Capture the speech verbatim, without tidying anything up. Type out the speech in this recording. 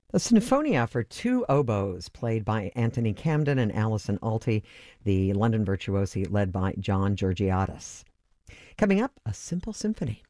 The Sinfonia for two oboes, played by Anthony Camden and Alison Alty, the London virtuosi led by John Georgiadis. Coming up, a simple symphony.